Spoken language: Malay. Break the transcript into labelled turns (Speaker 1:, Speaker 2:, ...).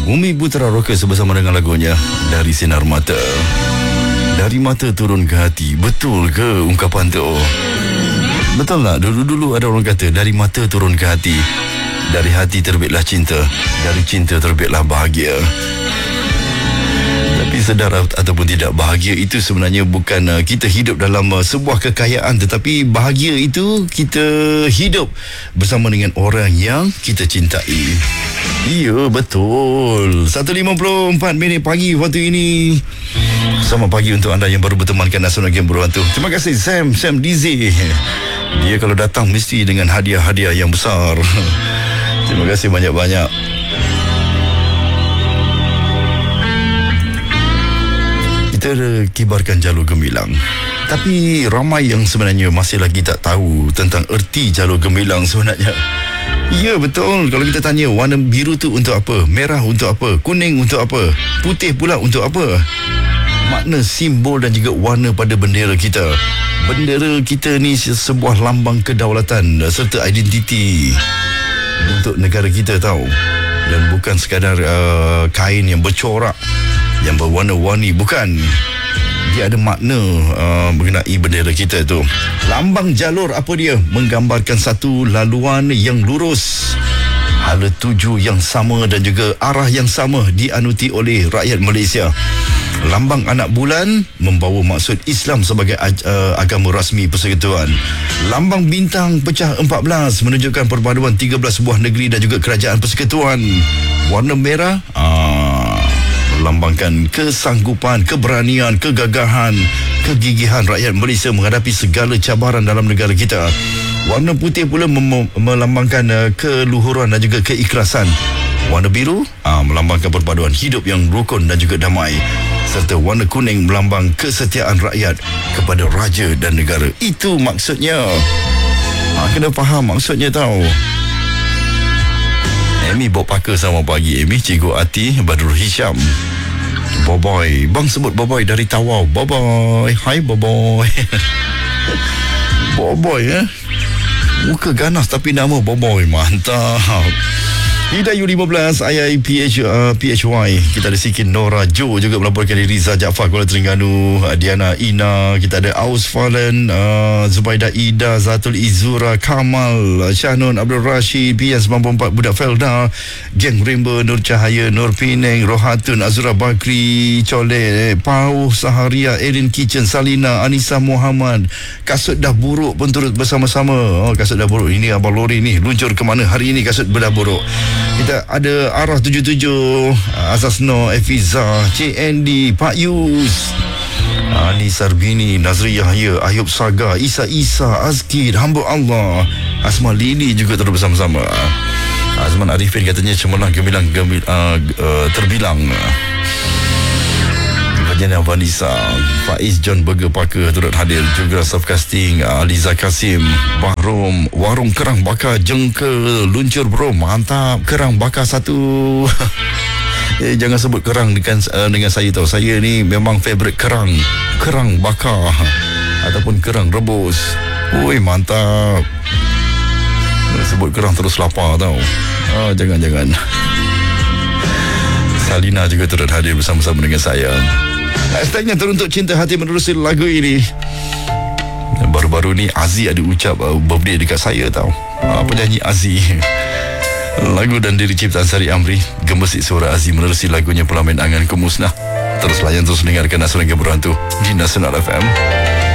Speaker 1: Bumi Putra Rockers bersama dengan lagunya Dari Sinar Mata. Dari mata turun ke hati. Betul ke ungkapan tu? Betul tak? Dulu-dulu ada orang kata dari mata turun ke hati, dari hati terbitlah cinta, dari cinta terbitlah bahagia. Tapi sedar ataupun tidak, bahagia itu sebenarnya bukan kita hidup dalam sebuah kekayaan, tetapi bahagia itu kita hidup bersama dengan orang yang kita cintai. Ya, betul. 1.54 minit pagi waktu ini. Selamat pagi untuk anda yang baru bertemankan Nasional Game Berhantu. Terima kasih Sam DZ. Dia kalau datang mesti dengan hadiah-hadiah yang besar. Terima kasih banyak-banyak. Kita kibarkan jalur gemilang, tapi ramai yang sebenarnya masih lagi tak tahu tentang erti jalur gemilang sebenarnya. Ya, betul. Kalau kita tanya warna biru tu untuk apa, merah untuk apa, kuning untuk apa, putih pula untuk apa, makna, simbol dan juga warna pada bendera kita. Bendera kita ni sebuah lambang kedaulatan serta identiti untuk negara kita, tahu. Dan bukan sekadar kain yang bercorak, yang berwarna-warni, bukan. Dia ada makna mengenai bendera kita tu. Lambang jalur apa dia? Menggambarkan satu laluan yang lurus, hala tuju yang sama dan juga arah yang sama dianuti oleh rakyat Malaysia. Lambang anak bulan membawa maksud Islam sebagai agama rasmi persekutuan. Lambang bintang pecah 14 menunjukkan perpaduan 13 buah negeri dan juga kerajaan persekutuan. Warna merah melambangkan kesanggupan, keberanian, kegagahan, kegigihan rakyat Malaysia menghadapi segala cabaran dalam negara kita. Warna putih pula melambangkan keluhuran dan juga keikhlasan. Warna biru melambangkan perpaduan hidup yang rukun dan juga damai. Serta warna kuning melambang kesetiaan rakyat kepada raja dan negara. Itu maksudnya. Kena faham maksudnya, tahu. Amy bawa pakar sama pagi. Amy, Cikgu Ati, Badrul Hisham. Boboy. Bang sebut Boboy dari Tawau. Boboy. Hai Boboy. Boboy, muka ganas tapi nama Boboy. Mantap. Hidayu 15 PHY. Kita ada Sikin Nora Jo juga melaporkan dari Riza Jaafar Kuala Terengganu. Diana Ina. Kita ada Aus Falen, Zubaida Ida, Zatul Izura, Kamal, Syahnun Abdul Rashid, PN94 Budak Felda, Geng Rainbow, Nur Cahaya, Nur Pineng, Rohatun, Azura Bakri, Cole, Pau Saharia, Erin Kitchen, Salina, Anissa Muhammad. Kasut dah buruk pun turut bersama-sama. Kasut dah buruk. Ini Abang Lori ni luncur ke mana hari ini kasut dah buruk. Kita ada Arah 77, Azaz Noh, Efiza, CND, Pak Yus, Ani Sarbini, Nazri Yahya, Ayub Saga, Isa Azkir, Hamba Allah, Asma Lili juga terus bersama-sama. Azman Arifin katanya cemerlang gemilang terbilang. Jana Vanessa, Faiz John Burger Parker turut hadir juga. Staff casting Aliza Kasim, Bahrom, warung kerang bakar jengkel luncur bro, mantap. Kerang bakar satu. Jangan sebut kerang dengan saya, tahu. Saya ni memang favorite kerang bakar ataupun kerang rebus. Oi, mantap. Sebut kerang terus lapar, tahu. Jangan. Salina juga turut hadir bersama-sama dengan saya. Hashtagnya teruntuk cinta hati menerusi lagu ini. Baru-baru ni Aziz ada ucap birthday dekat saya, tahu. Penyanyi Aziz. Lagu dan diri ciptaan Sari Amri. Gemesit suara Aziz menerusi lagunya Pelamin Angan Kemusnah. Terus layan, terus dengarkan Nasional Game Berhantu di Nasional FM.